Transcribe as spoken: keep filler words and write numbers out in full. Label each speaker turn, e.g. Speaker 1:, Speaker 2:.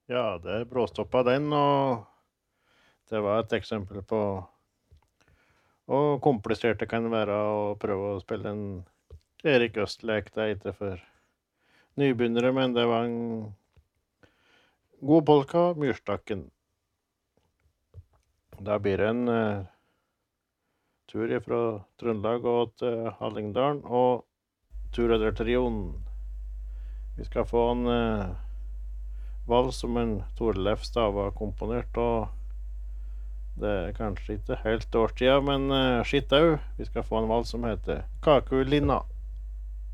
Speaker 1: Ja, det bråstoppa den, og det var et eksempel på hvor komplisert det kan være å prøve å spille en Erik Øst-lek. Det er ikke for nybegynnere, men det var en god polka, Myrstakken. Da blir det en uh, tur fra Trøndelag og til Hallingdalen, og Turødertrioen. Vi skal få en uh, vals som en Torleif Stava har komponert, og det er kanskje ikke helt årstida, men uh, skitt au. Vi skal få en vals som heter Kakulinna.